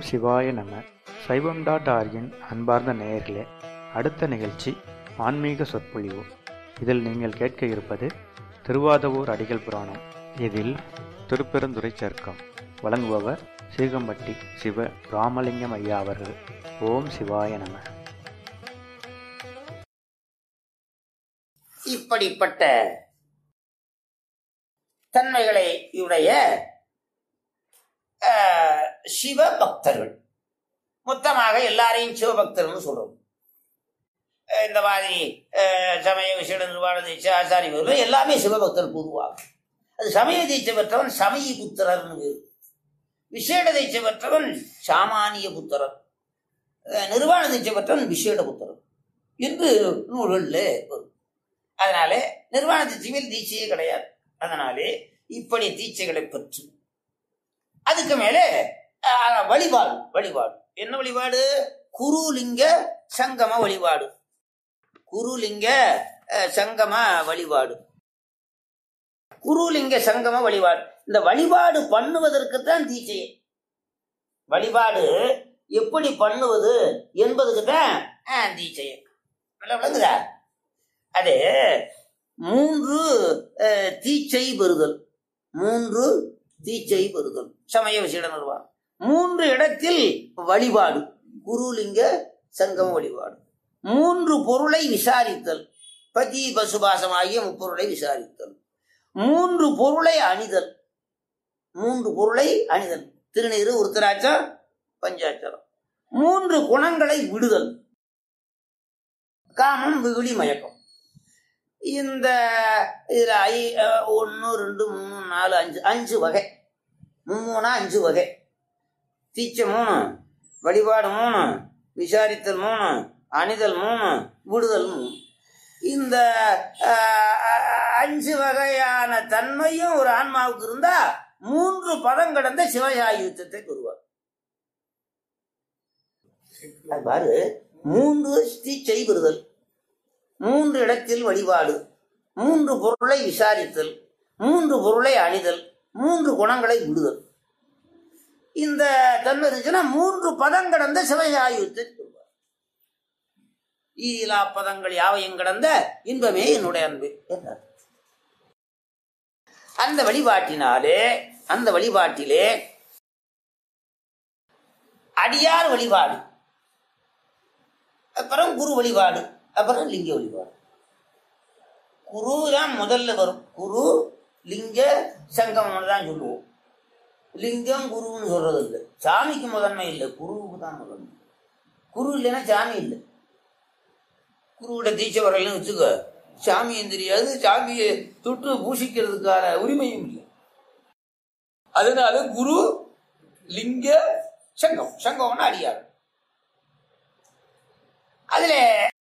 சிவாய நம. சைவம்.org-இன் அன்பார்ந்த நேயர்களே, அடுத்த நிகழ்ச்சி ஆன்மீக சொற்பொழிவு. இதில் நீங்கள் கேட்க இருப்பது திருவாதவூர் அடிகள் புராணம். இதில் திருப்பெருந்துறை சர்க்கம் வழங்குபவர் சீகம்பட்டி சிவ ராமலிங்கம் ஐயா அவர்கள். ஓம் சிவாய நம. இப்படிப்பட்ட தன்மைகளை உடைய சிவபக்தர்கள், மொத்தமாக எல்லாரையும் சிவபக்தர்கள் சொல்றோம். இந்த மாதிரி சமய விசேட நிர்வாண தீட்சை ஆச்சாரிய எல்லாமே சிவபக்தர் பொதுவாக. அது சமய தீட்சை பெற்றவன் சமய புத்திரர்னு, விசேட தீட்சை பெற்றவன் சாமானிய புத்திரர், நிர்வாண தீட்சை பெற்றவன் விசேட புத்திரர் என்று நூல்களில் வரும். அதனாலே நிர்வாண தீட்சையில் தீட்சையே கிடையாது. அதனாலே இப்படி தீட்சைகளை பெற்று அதுக்கு மேலே வழிபாடு. என்ன வழிபாடு? குருலிங்க சங்கம வழிபாடு. குருலிங்க சங்கம வழிபாடு. குருலிங்க சங்கம வழிபாடு. இந்த வழிபாடு பண்ணுவதற்குத்தான் தீட்சையே. வழிபாடு எப்படி பண்ணுவது என்பதுக்கு தான் தீட்சையே. நல்லா விளங்குதா? அது 3 தீட்சை பெறுதல். 3 தீட்சை பெறுதல் சமய விசேட நிர்வாகம். 3 இடத்தில் வழிபாடு, குருலிங்க சங்கம வழிபாடு. 3 பொருளை விசாரித்தல், பதி பசுபாசம் ஆகிய 3 பொருளை விசாரித்தல். 3 பொருளை அணிதல். 3 பொருளை அணிதல், திருநீரு, உருத்தராட்சம், பஞ்சாட்சரம். 3 குணங்களை விடுதல், காமம், வெகுளி, மயக்கம். இந்த இதுல 1 2 3 4 5 5 வகை. 3 5 வகை. தீட்சை 3, வழிபாடு 3, விசாரித்தல் 3, அணிதல் 3, விடுதல் 3. இந்த 5 வகையான தன்மையும் ஒரு ஆன்மாவுக்கு இருந்தா 3 பதம் கடந்த சிவசாயுத்தத்தை பெறுவார். பாரு, 3 தீட்சை பெறுதல், 3 இடத்தில் வழிபாடு, 3 பொருளை விசாரித்தல், 3 பொருளை அணிதல், 3 குணங்களை விடுதல். இந்த தன்மை இருந்துச்சுன்னா 3 பதம் கடந்த சிவசாயுத்தை பெறுவார். ஈலா பதங்கள் யாவையும் கடந்த இன்பமே என்னுடைய அன்பு என்றார். அந்த வழிபாட்டிலே அடியார் வழிபாடு, அப்புறம் குரு வழிபாடு, அப்புறம் லிங்க வழிபாடு. குரு தான் முதல்ல வரும். குரு லிங்க சங்கமம் தான் சொல்லுவோம். லிங்கம் குருன்னு சொல்றது இல்லை. சாமிக்கு முதன்மை இல்லை, குருவுக்கு தான் முதன்மை. குரு இல்லைன்னா சாமி இல்லை. குருவோட தீட்சை வரையிலும் வச்சுக்க, சாமியும் தெரியாது, சாமியை தொட்டு பூசிக்கிறதுக்கான உரிமையும் இல்லை. அதனால குரு லிங்க சங்கம், சங்கம்னா அடியார். அதுல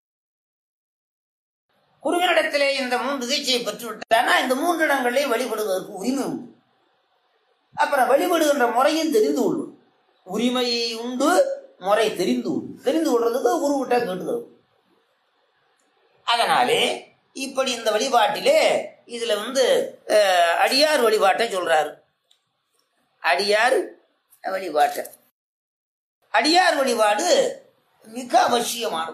குருவினிடத்திலே இந்த 3 தீட்சையை பெற்று விட்டானா இந்த 3 இடங்களிலே வழிபடுவதற்கு உரிமை உண்டு. அப்புறம் வழிபடுகின்ற முறையும் தெரிந்து கொள்ளும். உரிமை உண்டு, முறை தெரிந்து கொள்ளும். தெரிந்து கொள்றதுக்கு குருவிட்ட கேட்டுதல். அதனாலே இப்படி இந்த வழிபாட்டிலே இதுல அடியார் வழிபாட்டை சொல்றாரு. அடியார் வழிபாட்டை, அடியார் வழிபாடு மிக அவசியமானது.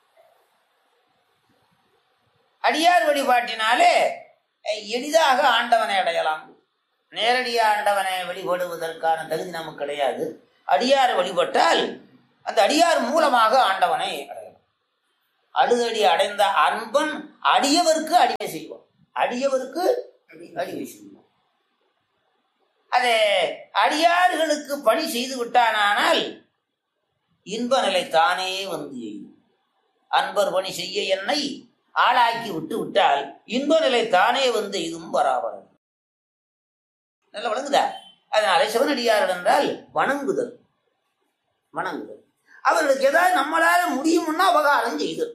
அடியார் வழிபாட்டினாலே எளிதாக ஆண்டவனை அடையலாம். நேரடியாக ஆண்டவனை வழிபடுவதற்கான தகுதி நமக்கு கிடையாது. அடியார் வழிபட்டால் அந்த அடியார் மூலமாக ஆண்டவனை அடையலாம். அடுதடி அடைந்த அன்பன் அடியவருக்கு அடிமை செய்வோம். அடியவருக்கு அடிமை செய்வோம். அது அடியார்களுக்கு பணி செய்து விட்டானால் இன்ப நிலை தானே எய்யும். அன்பர் பணி செய்ய என்னை ஆளாக்கி விட்டால் இன்ப நிலை தானே இதுவும் பராபரம். நல்லா வழங்குதா? அதனால சிவனடியார்கள் என்றால் வணங்குதல். அவர்களுக்கு ஏதாவது நம்மளால முடியும்னா உபகாரம் செய்தல்.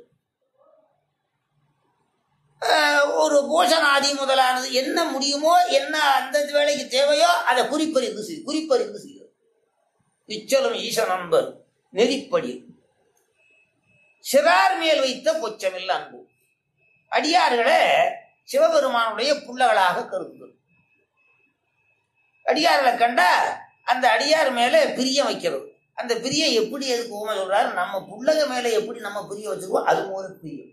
ஒரு போஷனாதி முதலானது என்ன முடியுமோ, என்ன அந்த வேலைக்கு தேவையோ அதை குறிப்பறிந்து செய்தல். இச்சலும் ஈச நண்பர் நெறிப்படி சிறார் மேல் வைத்த பொச்சமில்ல அன்பு. அடியார்களை சிவபெருமானுடைய புள்ளகளாக கருதுதல். அடியார்களை கண்டா அந்த அடியார் மேல பிரியம் வைக்கிறது. அந்த பிரியம் எப்படி எதுக்கு ஓமை சொல்றாரு? நம்ம புள்ளக மேல எப்படி நம்ம பிரிய வச்சிருக்கோம் அது ஒரு பிரியம்.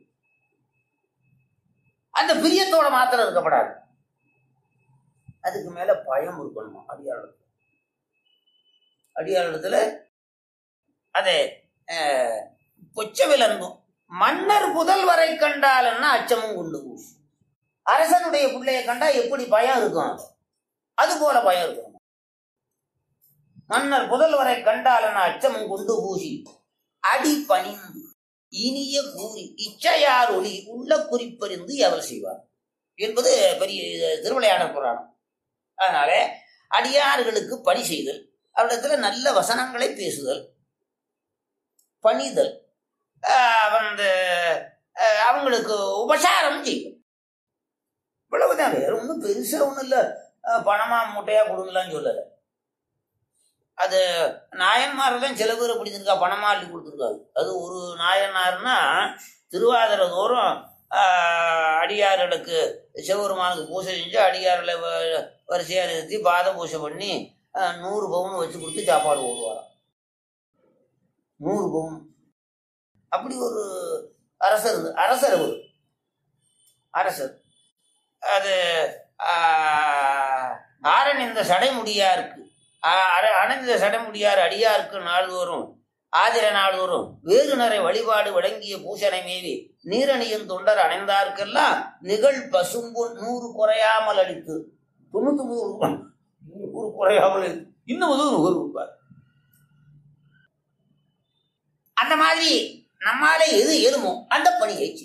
அந்த பிரியத்தோட மாத்திரம் இருக்கப்படாது, அதுக்கு மேல பயம் இருக்கணுமா அடியாரிடத்துல. அதே பொச்சவில் அன்பும் மன்னர் புதல்வரை கண்டாலன்னா அச்சமும் கொண்டு பூசி. அரசனுடைய பிள்ளையை கண்டா எப்படி பயம் இருக்கும், அது போல பயம் இருக்கும். மன்னர் புதல்வரை கண்டாலன்னா அச்சமும் கொண்டு பூசி அடி பணிந்து இனிய கூறி இச்சையார் ஒளி உள்ள குறிப்பறிந்து எவர் செய்வார் என்பது பெரிய திருவிளையாடல் புராணம். அதனால அடியார்களுக்கு பணி செய்தல், அவரிடத்துல நல்ல வசனங்களை பேசுதல், பணிதல், அவங்களுக்கு உபசாரம் செய்யும். இவ்வளவுதான், வேற ஒன்றும் பெருசா ஒன்றும் இல்லை. பணமா மூட்டையா கொடுங்களான்னு சொல்லலை. அது நாயன்மாரெல்லாம் சில பேர் அப்படி இருக்கா, பணமா அள்ளி கொடுத்துருக்காது. அது ஒரு நாயனார்னா திருவாதிரை தோறும் அடியார்களுக்கு சிவபெருமானுக்கு பூஜை செஞ்சு அடியார்களை வரிசையாக நிறுத்தி பாத பூஜை பண்ணி 100 பவுன் வச்சு கொடுத்து சாப்பாடு போடுவாராம். 100 பவுன். அப்படி ஒரு அரசர் அரசர் அது ஆரன் இந்த சடைமுடியாருக்கு அணைந்த சடைமுடியார் அடியாருக்கு நாள்தோறும் ஆதிர நாள்தோறும் வேறு நிறை வழிபாடு வழங்கிய பூசனை மேவி நீரணியின் தொண்டர் அணைந்தார்க்கெல்லாம் நிகழ் பசும்பு 100 குறையாமல் அடித்து 99 குறையாமல் இன்னும் நுகர் கொடுப்பார். அந்த மாதிரி நம்மாலே எது எழுமோ அந்த பணியை செய்யும்.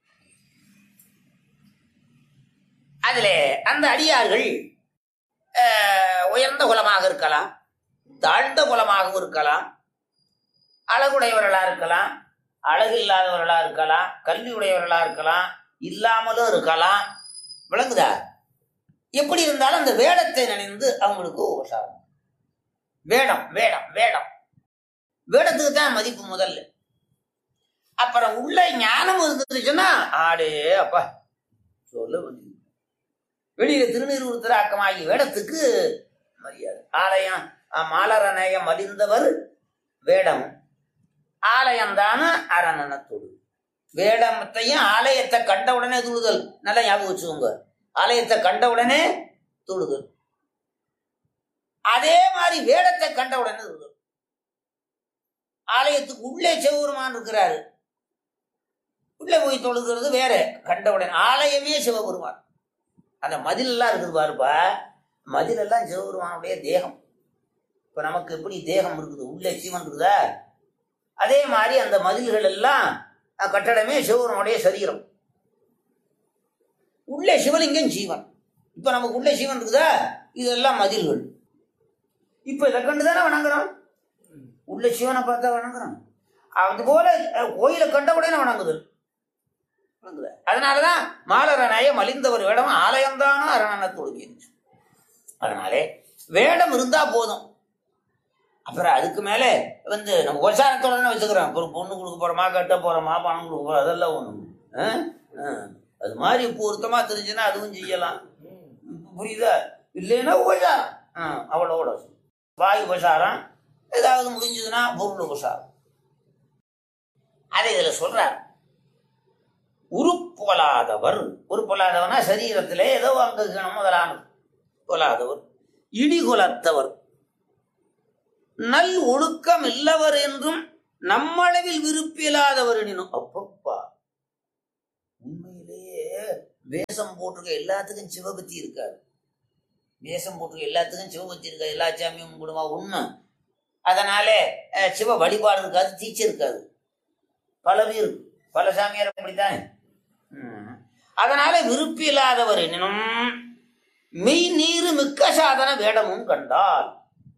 அதுல அந்த அடியார்கள் உயர்ந்த குலமாக இருக்கலாம், தாழ்ந்த குலமாகவும் இருக்கலாம், அழகுடையவர்களா இருக்கலாம், அழகு இல்லாதவர்களா இருக்கலாம், கல்வி உடையவர்களா இருக்கலாம், இல்லாமலும் இருக்கலாம். விளங்குதா? எப்படி இருந்தாலும் அந்த வேடத்தை நினைந்து அவங்களுக்கு உபசாரம். வேடம் வேடம் வேடம் வேடத்துக்கு தான் மதிப்பு முதல்ல. அப்புறம் உள்ள ஞானம் இருந்துச்சுன்னா ஆடே அப்பா சொல்ல வேண்டியது. வெளியில திருநீர் ஆக்கமாகி வேடத்துக்கு மரியாதை. ஆலயம் மாலரநேயம் மலிந்தவர் வேடம், ஆலயம்தான அரணன தொழு. வேடத்தையும் ஆலயத்தை கண்டவுடனே தொழுதல். நல்லா ஞாபகம் வச்சுக்கோங்க, ஆலயத்தை கண்டவுடனே தொழுதல். அதே மாதிரி வேடத்தை கண்டவுடனே தொழுதல். ஆலயத்துக்கு உள்ளே சிவபெருமான் இருக்கிறாரு, உள்ளே போய் தொழுகிறது வேற. கண்டவுடனே ஆலயமே சிவபெருமான். அந்த மதில் எல்லாம் இருக்குது பாருப்பா, மதில் எல்லாம் சிவபெருமானுடைய தேகம். இப்ப நமக்கு எப்படி தேகம் இருக்குது, உள்ளே சிவன் இருக்குதா, அதே மாதிரி அந்த மதில்கள் எல்லாம் கட்டடமே சிவபெருமானுடைய சரீரம். உள்ளே சிவலிங்கம் ஜீவன். இப்ப நமக்கு உள்ளே சிவன் இருக்குதா, இதெல்லாம் மதில்கள். இப்ப இதை கண்டுதானே வணங்குறோம், உள்ள சிவனை பார்த்தா வணங்குறோம். அது போல கோயிலை கண்டவுடனே வணங்குதல். அதனாலதான் மாலரநாய மலிந்தவர் வேடம் ஆலயம்தானோ அரணன தொழுகை. அதனாலே வேடம் இருந்தா போதும். அப்புறம் அதுக்கு மேலே நம்ம உபசாரத்தோட வச்சுக்கிறோம். ஒரு பொண்ணு கொடுக்க போறோமா, கட்ட போறோமா, பணம் கொடுக்க போறோம், அதெல்லாம் ஒண்ணு. அது மாதிரி பொருத்தமா தெரிஞ்சுன்னா அதுவும் செய்யலாம். புரியுதா? இல்லைன்னா உபசாரம் அவ்வளோட வாய் உபசாரம், ஏதாவது முடிஞ்சதுன்னா பொருள் உபசாரம். அதை இதுல சொல்றார். உருப்பொலாதவர், உருப்பொலாதவனா சரீரத்திலே ஏதோ அங்ககணம் முதலானது பொலாதவர், இடிகுலத்தவர், நல் ஒழுக்கம் இல்லவர் என்றும் நம்மளவில் விருப்பியலாதவர் எனினும். அப்பப்பா, உண்மையிலேயே வேஷம் போட்டிருக்க எல்லாத்துக்கும் சிவபக்தி இருக்காது. வேஷம் போட்டிருக்க எல்லாத்துக்கும் சிவபக்தி இருக்காது. எல்லா சாமியும் குடும்பமா உண்மை. அதனாலே சிவ வழிபாடு இருக்காது, தீட்சை இருக்காது. பல பேர் பல சாமியார் அப்படித்தானே. அதனால விருப்பில்லாதவர் எனினும் மெய் நீரு மிக்க சாதன வேடமும் கண்டால்.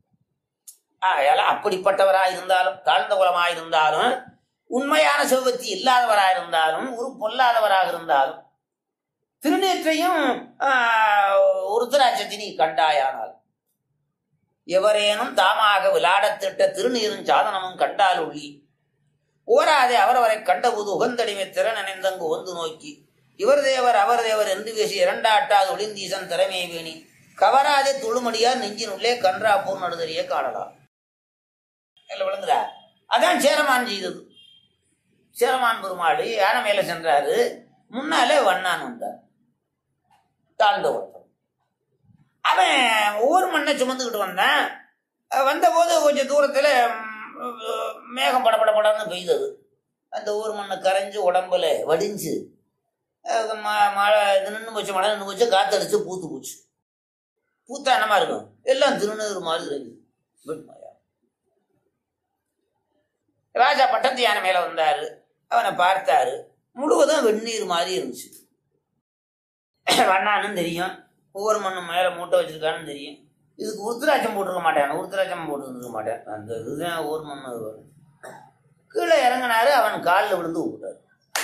அப்படிப்பட்டவராயிருந்தாலும், தாழ்ந்த குலமாயிருந்தாலும், உண்மையான சிவபக்தி இல்லாதவராயிருந்தாலும், ஒரு பொல்லாதவராக இருந்தாலும், திருநேற்றையும் உருத்தராட்சத்தினி கண்டாயானால், எவரேனும் தாமாக விளையாடத்திட்ட திருநீரும் சாதனமும் கண்டால் ஒளி ஓராதே அவரவரை கண்டபோது உகந்தடிமை திறன் நினைந்தங்கு வந்து நோக்கி இவர் தேவர் அவர் தேவர் என்று பேசி இரண்டாட்டாது ஒளிந்தீசன் திறமையை வேணி கவராதே துளுமடியார் நெஞ்சின் உள்ளே கன்றா போர் நடுதறிய காணலாம். இல்லை விளங்குதா? அதான் சேரமான் செய்தது. சேரமான் பெருமாள் யானை மேல சென்றாரு, முன்னாலே வண்ணான் வந்தார், தாழ்ந்த ஒருத்தன். அவன் ஒவ்வொரு மண்ணை சுமந்துக்கிட்டு வந்தான். வந்தபோது கொஞ்சம் தூரத்துல மேகம் படப்படப்படன்னு பெய்தது. அந்த ஊர் மண்ணை கரைஞ்சு உடம்புல வடிஞ்சு மழை நின்று போச்சு, மழை நின்று போச்சு, காத்தடிச்சு பூத்து போச்சு. பூத்தா என்னமா இருக்கும், எல்லாம் திருநூறு மாதிரி இருக்கு. ராஜா பட்டத்து யானை மேல வந்தாரு, அவனை பார்த்தாரு, முழுவதும் வெந்நீர் மாதிரி இருந்துச்சு. வண்ணான்னு தெரியும், ஒவ்வொரு மண்ணும் மேல மூட்டை வச்சிருக்கான்னு தெரியும். இதுக்கு உருத்திராட்சம் போட்டிருக்க மாட்டேன், உருத்திராட்சம் போட்டுருக்க மாட்டேன், அந்த இதுதான் ஒவ்வொரு மண்ணு. கீழே இறங்கினாரு, அவன் காலில் விழுந்து விட்டாரு.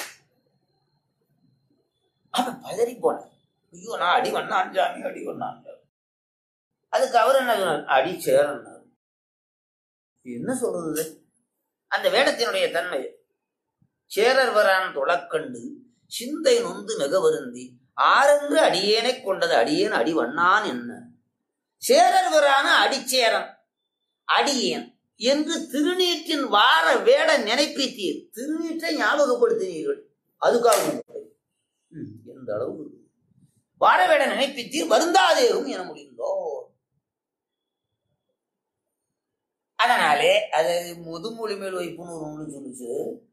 அவன் பதறி போனான், ஐயோ நான் அடி வண்ணான் சாமி, அடி வண்ணான். அதுக்கு அவர் என்ன சொன்னார், அடி சேரன்னார். என்ன சொல்றது, அந்த வேடத்தினுடைய தன்மை. சேரர் வரான் தொழக்கண்டு சிந்தை நொந்து மிக வருந்தி ஆரென்று அடியேனை கொண்டது அடியேன் அடி வண்ணான் என்ன. சேரர் வரான அடிச்சேரன் அடியேன் என்று திருநீற்றின் வார வேட நினைப்பீத்தீர், திருநீற்றை ஞாபகப்படுத்தினீர்கள். அதுக்காக எந்த அளவு வார வேட நினைப்பீத்தீர், வருந்தாதேவும் என முடிந்தோ. அதனாலே அது முதுமொழி மேல் வைப்புன்னு ஒரு நூல் சொல்லிச்சு.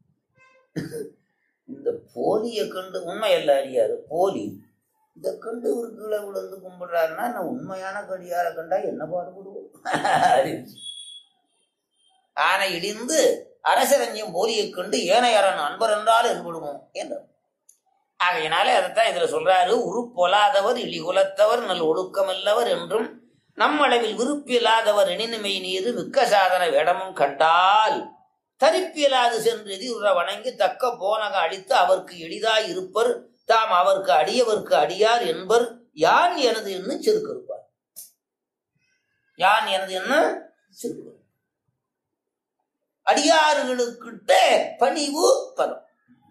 இந்த போலியை கண்டு உண்மை எல்லாம் அடியாரு போலி, இதை கண்டு ஒரு கீழே விழுந்து கும்பிடுறாருன்னா நான் உண்மையான கடியார கண்டா என்ன பாடுபடுவோம். ஆனை இடிந்து அரசரஞ்சியம் போலியை கண்டு ஏனையரன் அன்பர் என்றால் என்படுவோம் என்றார். ஆகையினாலே அதைத்தான் இதுல சொல்றாரு, உருப்பொலாதவர் இழிகுலத்தவர் நல் ஒழுக்கமில்லவர் என்றும் நம்மளவில் விருப்பியலாதவர் எனினுமை நீரு மிக்க சாதன வேடமும் கண்டால் தரிப்பியலாது சென்று எதிர வணங்கி தக்க போனக அளித்து அவருக்கு எளிதாய் இருப்பர் தாம் அவருக்கு அடியவர்க்கு அடியார் என்பர். யான் எனது என்ன செருக்கு இருப்பார், யான் எனது என்ன செருக்கு. அடியாறுகளுக்கிட்ட பணிவு பலம்.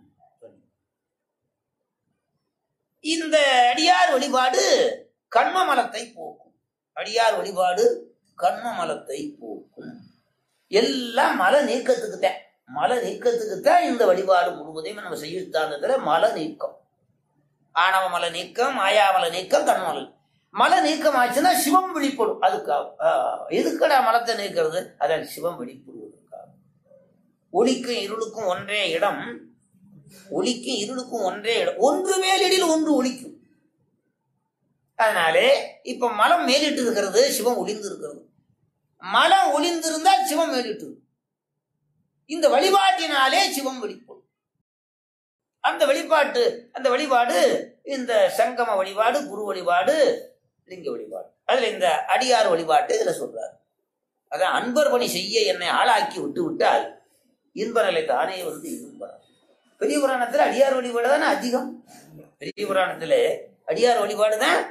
இந்த அடியார் வழிபாடு கண்ம மலத்தை போக்கும். அடியார் வழிபாடு கண்ம மலத்தை போக்கும். எல்லாம் மல நீக்கத்துக்குத்தான், மல நீக்கத்துக்குத்தான் இந்த வழிபாடு முழுவதையும் நம்ம செய்யத்தானதுல மல நீக்கம். ஆணவ மல நீக்கம், மாயாமல நீக்கம், கண்மல மல நீக்கம் ஆச்சுன்னா சிவம் வெளிப்படும். அதுக்காக எதுக்கடா மலத்தை நீக்கிறது, அதான் சிவம் வெளிப்படுவதற்காக. ஒளிக்கும் இருளுக்கும் ஒன்றே இடம், ஒளிக்கும் இருளுக்கும் ஒன்றே இடம், ஒன்று மேலிடில் ஒன்று ஒளிக்கும். அதனாலே இப்ப மலம் மேலிட்டு இருக்கிறது, சிவம் ஒளிந்து இருக்கிறது. மலம் ஒளிந்திருந்தால் சிவம் மேலிட்டு, இந்த வழிபாட்டினாலே சிவம் வெளிப்படும். அந்த வழிபாடு இந்த சங்கம வழிபாடு, குரு வழிபாடு, லிங்க வழிபாடு. அதுல இந்த அடியார் வழிபாட்டு இதுல சொல்றாரு. அதான் அன்பர் பணி செய்ய என்னை ஆளாக்கி விட்டு விட்டால் இன்ப நிலை தானே வந்து இன்பம். பெரிய புராணத்துல அடியார் வழிபாடு தானே அதிகம். பெரிய புராணத்துல அடியார் வழிபாடு தான்.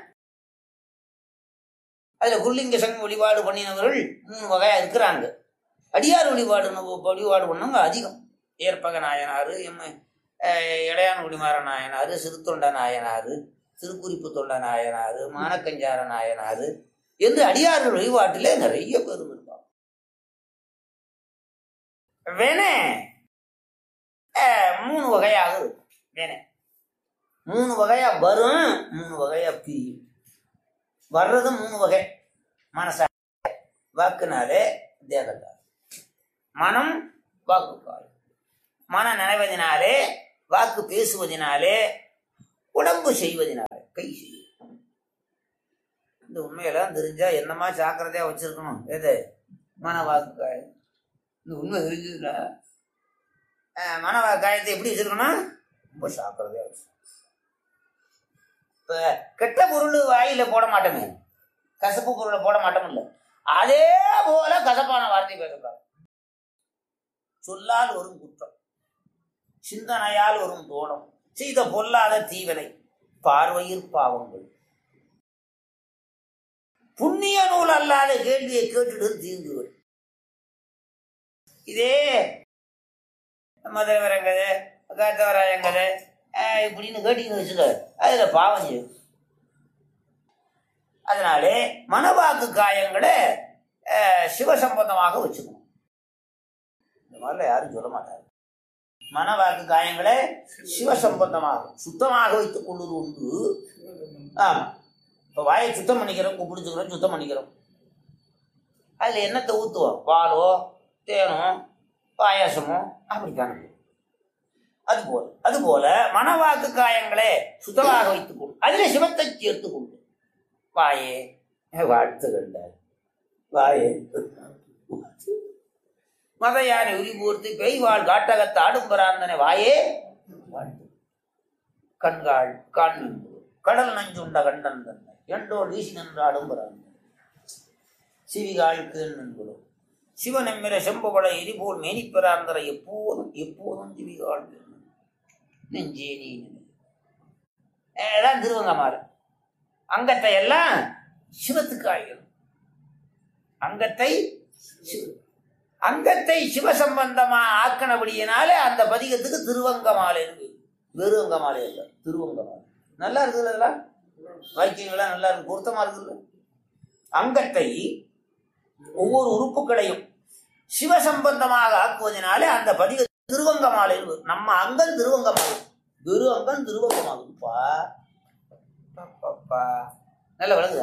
அதுல குருலிங்க சங்கம் வழிபாடு பண்ணினவர்கள் 3 வகையா இருக்கிறாங்க. அடியார் வழிபாடு பண்ணவங்க அதிகம். ஏற்பக நாயனாரு, இளையான் குடிமாற நாயனாரு, சிறுத்தொண்ட நாயனாரு, திருக்குறிப்பு தொண்ட நாயனாரு, மானக்கஞ்சார நாயனாரு என்று அடியார் வழிபாட்டிலே நிறைய பேரும் இருப்பாங்க. வேண 3 வகையாக இருக்கும். வேண 3 வகையா வரும், 3 வகையா பிரியும். வர்றது 3 வகை. மனசா, வாக்குனாலே தேகத்தால், மனம் வாக்குக்கால். மன நினைவதினாலே, வாக்கு பேசுவதினாலே, உடம்பு செய்வதினாலே, கை செய்யும். இந்த உண்மையெல்லாம் தெரிஞ்சா என்னமா ஜாக்கிரதையா வச்சிருக்கணும். எது மன வாக்குக்காய். இந்த உண்மை தெரிஞ்சதுல மன காயத்தை எப்படி வச்சிருக்கணும், ரொம்ப ஜாக்கிரதையா வச்சு. இப்ப கெட்ட பொருள் வாயில போட மாட்டோமே, கசப்பு பொருளை போட மாட்டோம் இல்ல, அதே போல கசப்பான வார்த்தை பேசக்கூடாது. சொல்லால் வரும் குற்றம், சிந்தனையால் வரும் தோணம், செய்த பொல்லாத தீவினை, பார்வையில் பாவங்கள், புண்ணிய நூல் அல்லாத கேள்வியை கேட்டுட்டு தீங்குகள். இதே மதுரவரங்கதை, காத்தவராயங்கதை இப்படின்னு கேட்டீங்கன்னு வச்சுக்க, அதுல பாவம் செய்யும். அதனாலே மனவாக்கு காயங்களை சிவசம்பந்தமாக வச்சுக்கணும். இந்த மாதிரிலாம் யாரும் சொல்ல மாட்டாங்க. மனவாக்கு காயங்களே சிவசம்பந்தமாக சுத்தமாக வைத்துக் கொள்வது உண்டு. ஆமா, இப்ப வாயை சுத்தம் பண்ணிக்கிறோம், பிடிச்சுக்கிறோம், சுத்தம் பண்ணிக்கிறோம். அதுல என்னத்தை ஊத்துவோம்? பாலோ தேனோ பாயாசமோ அப்படித்தானே. அதுபோல மனவாக்கு காயங்களே சுத்தமாக வைத்துக் கொண்டு அதுல சிவத்தை சேர்த்து கொண்டு வாயே வாழ்த்துகண்ட வாயே மத யானை உரி போர்த்து பெய்வாள் காட்டகத்து ஆடும் பராந்தனை வாயே வாழ்த்து. கண்காள் காண்பு கடல் நஞ்சுண்ட கண்டன் தன்னை எண்டோல் வீசி நின்றாடும் பராந்தனை சிவிகாள் கீழ் நண்புலோ சிவனெம்மிர செம்புகளை எரிபோல் மேனிப்பெறாந்தரை எப்போதும் எப்போதும் சிவிகாள் நெஞ்சே நீ எல்லாம் திருவங்கமாறு. அங்கத்தை எல்லாம் சிவத்துக்கு ஆகிடும். அங்கத்தை சிவசம்பந்தமா ஆக்கணபடியினாலே அந்த பதிகத்துக்கு திருவங்கமாலை இருக்கு. வெறுவங்கமாலை இல்லை, திருவங்கமாலை. நல்லா இருக்குல்ல, இதெல்லாம் வாக்கியங்கள்லாம் நல்லா இருக்கு, பொருத்தமா இருக்குல்ல. அங்கத்தை ஒவ்வொரு உறுப்புகளையும் சிவசம்பந்தமாக ஆக்குவதனாலே அந்த பதிக திருவங்கமாலை இருக்கு. நம்ம அங்கம் திருவங்கமாலை, வெறு அங்கம் திருவங்கமாகுதுப்பா. நல்ல விளங்குதா?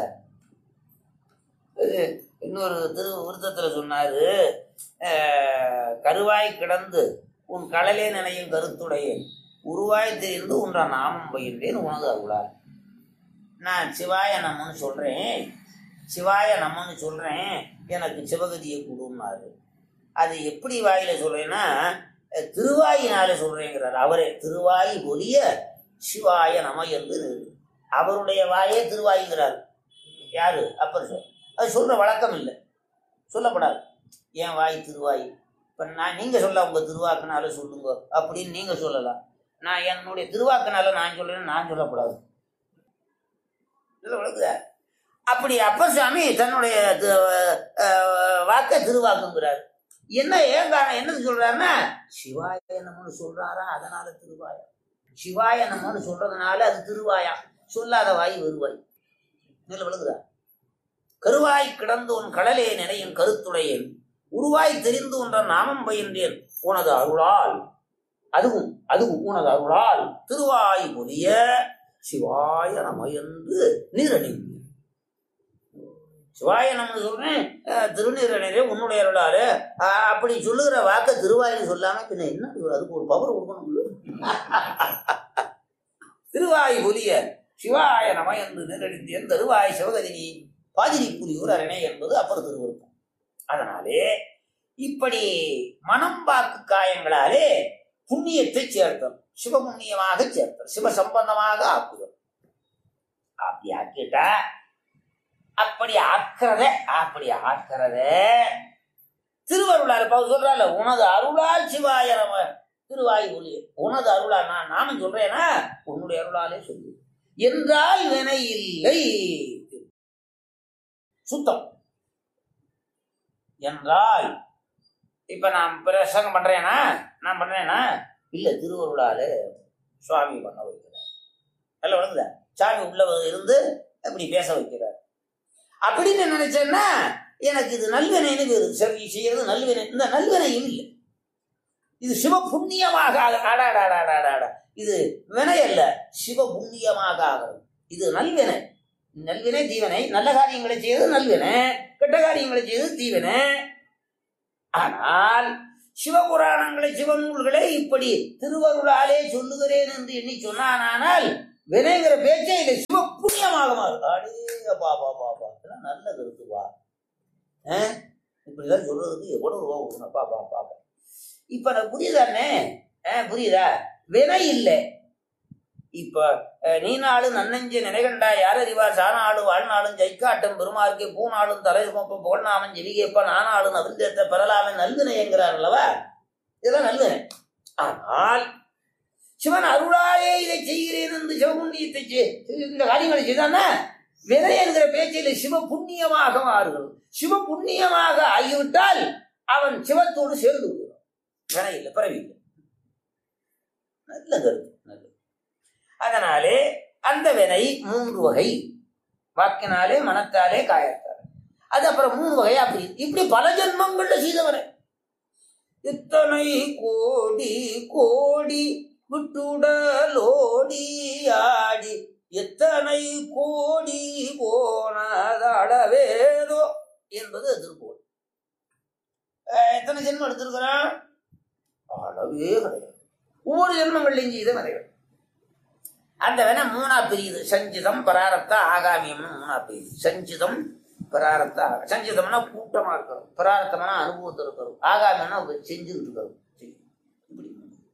இன்னொரு விருத்தத்துல சொன்னாரு, கருவாய் கிடந்து உன் கடலே நினையும் கருத்துடையேன் உருவாய் தெரிந்து உன்ற நாமம் பயின்றேன் உனது அருளார். நான் சிவாய நம்மன்னு சொல்றேன், சிவாய நம்மன்னு சொல்றேன், எனக்கு சிவகதியை கொடுன்னாரு. அது எப்படி வாயில சொல்றேன்னா திருவாயினால சொல்றேங்கிறார் அவரே. திருவாய் பொலிய சிவாய நம என்று அவருடைய வாயே திருவாய்கிறார். யாரு? அப்பர் சொல். அது சொல்ற வழக்கம் இல்லை, சொல்லப்படாது. ஏன் வாய் திருவாய்? இப்ப நான் நீங்க சொல்ல உங்க திருவாக்குனால சொல்லுங்க அப்படின்னு நீங்க சொல்லலாம். நான் என்னுடைய திருவாக்குனால நான் சொல்றேன்னு நான் சொல்லக்கூடாது. அப்படி அப்பர் சாமி தன்னுடைய வாக்க திருவாக்குங்கிறார். என்ன ஏன் காரணம்? என்னது சொல்றாருன்னா சிவாய நமன்னு சொல்றாரா, அதனால திருவாயா. சிவாய நமன்னு சொல்றதுனால அது திருவாயா, சொல்லாத வாய் வருவாய். இதில் விழுகுதா? கருவாய் கிடந்து உன் கடலே நினையும் கருத்துடையேன் உருவாய் தெரிந்து ஒன்ற நாமம் பயின்றேன் உனது அருளால். அதுவும் உனது அருளால் திருவாய் பொலிய சிவாய நம என்று நீரணிந்தேன். சிவாய நம்ம சொல்றேன், திருநீரணிலே உன்னுடைய அருளாரு அப்படி சொல்லுகிற வாக்க திருவாயின்னு சொல்லாம பின்ன என்ன சொல்ற? அதுக்கு ஒரு பவர் கொடுக்கணும். திருவாய் பொலிய சிவாய நம என்று நீரணிந்தேன் தருவாய் சிவகதினி பாதிரி புலியூர் அரணை என்பது அப்புறம் திருவிருப்பம். அதனாலே இப்படி மனம் வாக்கு காயங்களாலே புண்ணியத்தை சேர்த்தல், சிவபுண்ணியமாக சேர்த்தல், சிவ சம்பந்தமாக ஆக்குதல். அப்படி ஆக்கிட்டா அப்படி ஆக்கிறத திருவருளால் சொல்றால உனது அருளால் சிவாய நம திருவாய் ஒளிய. உனது அருளால் நான் நானும் சொல்றேன்னா உன்னுடைய அருளாலே சொல்லு என்றால் வினை இல்லை. சுத்தம் என்றால் இப்ப நான் பிரசங்கம் பண்றேனா, நான் பண்றேனா இல்ல, திருவருளாலே சுவாமி பண்ண வைக்கிறார். நல்ல வழங்குதா? சாமி உள்ள இருந்து அப்படி பேச வைக்கிறார். அப்படின்னு நினைச்சேன்னா எனக்கு இது நல்வினைன்னு வேறு. சரி செய்யறது நல்வினை. இந்த நல்வினையும் இல்லை, இது சிவ புண்ணியமாக. இது வினை அல்ல, சிவ புண்ணியமாக ஆகிறது. இது நல்வினை. நல்வினை தீவனை. நல்ல காரியங்களை செய்வது நல்வினை, கெட்ட காரியங்களை செய்வது தீவனை. ஆனால் சிவபுராணங்களை சிவநூல்களை இப்படி திருவருளாலே சொல்லுகிறேன் என்று எண்ணி சொன்னானால் வினைங்கிற பேச்சே இல்லை, சிவ புண்ணியமாக மாறும். நல்ல கருத்துப்பா. இப்படிதான் சொல்றதுக்கு எவ்வளவு ரூபா கொடுக்கணும்? பாப்பா இப்ப நான் புரியுதானே? புரியுதா? வினை இல்லை. இப்ப நீ நாளும் நன்னஞ்சு நினைகண்டா யார் அறிவார் சானாளும் வாழ்நாளும் ஜெய்காட்டும் பெருமார்க்கே பூநாளும் தலை சுமப்ப புகழ்நாமன் ஜெவிகேப்ப நானாளும் அவிழ்ந்தேற்ற பெறலாமன் நல்வினை என்கிறார் அல்லவா? இதெல்லாம் நல்வினை. ஆனால் சிவன் அருளாலே இதை செய்கிறேன் என்று சிவபுண்ணியத்தை இந்த காரியங்களை செய்தானா வினை என்கிற பேச்சில் சிவ புண்ணியமாக மாறுகிறது. சிவ புண்ணியமாக ஆகிவிட்டால் அவன் சிவத்தோடு சேர்ந்து விடுகிறான். வினை இல்லை, பிறவி இல்லை. நல்ல கருத்து. அதனாலே அந்த வினை 3 வகை. வாக்கினாலே, மனத்தாலே, காயத்தாலே. அது அப்புறம் 3 வகை. அப்படி இப்படி பல ஜென்மங்கள்ல செய்தவனை இத்தனை கோடி கோடி விட்டுடலோடி ஆடி எத்தனை கோடி போனதளவேதோ என்பது திருப்பூர். எத்தனை ஜென்மம் எடுத்திருக்கிறான்? அளவே கிடையாது. ஒவ்வொரு ஜென்மங்கள்லையும் செய்த நிறைய அந்த வேணா மூணா பிரியுது. சஞ்சிதம், பிராரப்த, ஆகாமியம்னு மூணா பிரியுது. சஞ்சிதம், பிராரப்த. சஞ்சிதம்னா கூட்டமா இருக்கிறோம், பிராரப்தம்னா அனுபவத்தில் இருக்கிறோம், ஆகாமியம்னா செஞ்சுக்கிட்டு இருக்கிறோம். இப்படி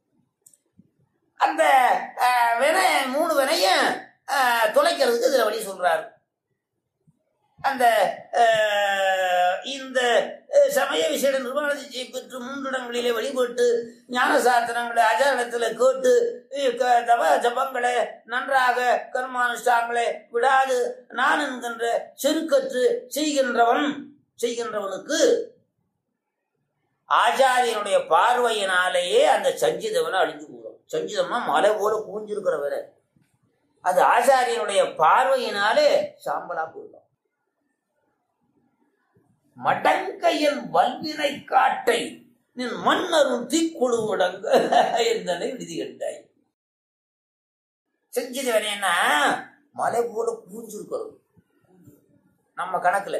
அந்த வினை மூணு வினையும் தொலைக்கிறதுக்கு இதுல வழி சொல்றாரு. அந்த இந்த சமய விசேட நிர்வாண சிகிச்சை பெற்று 3 இடங்களிலே வழிபட்டு ஞான சாஸ்திரங்களை ஆச்சாரத்துல கேட்டு தவ ஜபங்களை நன்றாக கர்மானுஷ்டாங்களை விடாது நான் என்கின்ற செருக்கற்று செய்கின்றவனுக்கு ஆச்சாரியனுடைய பார்வையினாலேயே அந்த சஞ்சிதவனை அழிஞ்சு போடும். சஞ்சிதம்னா மலை போல கூஞ்சிருக்கிற வேற, அது ஆச்சாரியனுடைய பார்வையினாலே சாம்பலா போயிடும். மடங்கையன் வல்வினை காட்டை நின் மன்னரும் தீக்குழுவடங்க என்றனை விதி கண்டாய். செஞ்சது வேணா மலை போல பூஞ்சிருக்கிறோம். நம்ம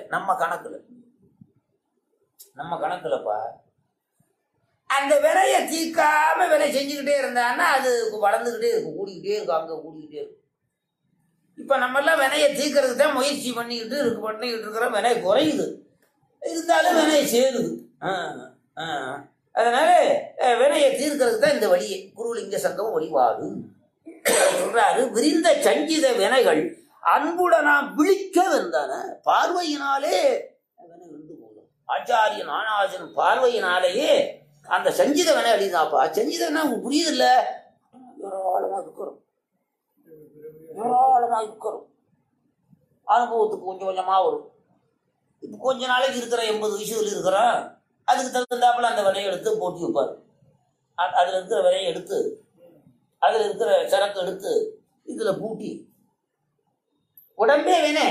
கணக்குலப்பா அந்த விலையை தீக்காம விலை செஞ்சுக்கிட்டே இருந்தான்னா அது வளர்ந்துகிட்டே இருக்கும், கூடிக்கிட்டே இருக்கும், அங்க கூடிக்கிட்டே இருக்கும். இப்ப நம்ம எல்லாம் வினையை தீக்கிறதுக்கு தான் முயற்சி பண்ணிக்கிட்டு இருக்கிறோம். வினை குறையுது, இருந்தாலும் வினையை சேருது. அதனால வினையை தீர்க்கிறதுக்கு தான் இந்த வழியை குருலிங்க சங்கம் வழிபாடு சொல்றாரு. விரிந்த சஞ்சித வினைகள் அன்புடனாம் விழிக்க வந்தான பார்வையினாலே வினை விழுந்து போகும். ஆச்சாரியன் ஆனாசன் பார்வையினாலேயே அந்த சஞ்சித வினை அழிதாப்பா. சஞ்சித வினை உங்களுக்கு புரியுது இல்ல? ஏராளமா இருக்கிறோம், அனுபவத்துக்கு கொஞ்சம் கொஞ்சமா வரும். இப்போ கொஞ்ச நாளைக்கு இருக்கிற 80 வயசுல இருக்கிறோம், அதுக்கு தகுந்தாப்புல அந்த விலையை எடுத்து போட்டி வைப்பார். அதுல இருக்கிற விலையை எடுத்து, அதுல இருக்கிற சரக்கு எடுத்து இதுல பூட்டி உடம்பே வேணே,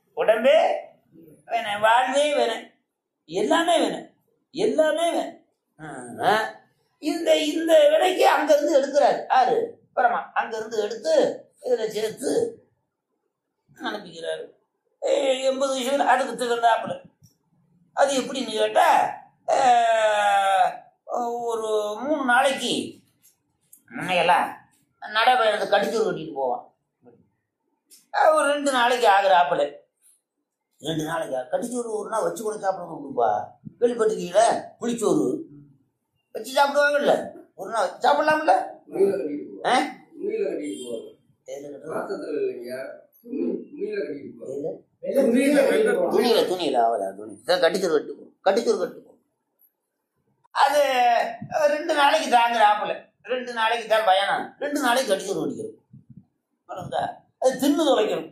வாழ்வே வேணே, எல்லாமே வேணும். இந்த இந்த விலைக்கு அங்க இருந்து எடுக்கிறாரு யாரு? பரமா அங்க இருந்து எடுத்து இதுல சேர்த்து அனுப்பிக்கிறாரு. 80 வயசுல அதுக்கு தகுந்தாப்புல. அது எப்படின்னு கேட்டா ஒரு 3 நாளைக்கு முன்னையெல்லாம் நடைபயணத்தை கடிச்சூர் கட்டிட்டு போவான். ஒரு 2 நாளைக்கு ஆகுறாப்புல. 2 நாளைக்கு கடிச்சோறு ஒரு நாள் வச்சு கூட சாப்பிடணும் கொடுப்பா. கேள்விப்பட்டிருக்கீங்கள? புளிச்சோறு வச்சு சாப்பிடுவாங்கல்ல, ஒரு நாள் சாப்பிடலாம்ல. துணியில கட்டிச்சோறு கட்டுப்போம். அது 2 நாளைக்கு தாங்குறாப்புல. 2 நாளைக்கு தான் பயணம், 2 நாளைக்கு கட்டிச்சோறு கட்டிக்கிறோம். அது தின்னு தொலைக்கணும்.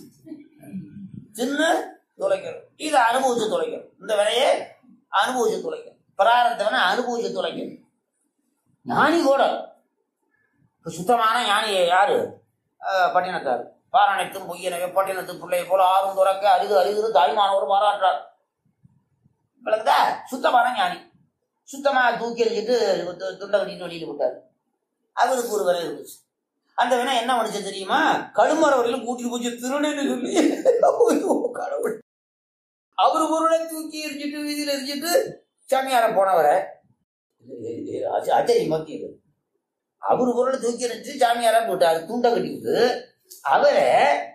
இதை அனுபவிச்சு தொலைக்கணும். இந்த விலையை அனுபவிச்சு தொலைக்கணும். பிராரத்தவனை அனுபவிச்சு தொலைக்கணும். ஞானி கூட சுத்தமான ஞானி யாரு? பட்டினத்தார். பாராயணத்தும் பொய்யனவே பட்டினத்து பிள்ளையை போல ஆறும் துறக்க அரிது தாய்மானவர் பாராட்டுறார். விளக்குதா? சுத்தமான ஞானி. சுத்தமா தூக்கி எறிஞ்சிட்டு துண்டை கட்டிட்டு வெளியில விட்டாரு. அவருக்கு ஒரு விலை இருந்துச்சு. அந்த வினை என்ன பண்ணுச்சு தெரியுமா? கடுமர வரையிலும் கூட்டிட்டு போச்சு திருநெல்வேலி சொல்லி. கடவுள் அவரு பொருளை தூக்கி எரிஞ்சிட்டு வீதியில எரிஞ்சிட்டு சாமியார போனவரை ஆச்சரியம் மத்தியது. அவரு பொருளை தூக்கி எரிஞ்சு சாமியாரா போட்டாரு. துண்டை கட்டிக்கிட்டு அவரை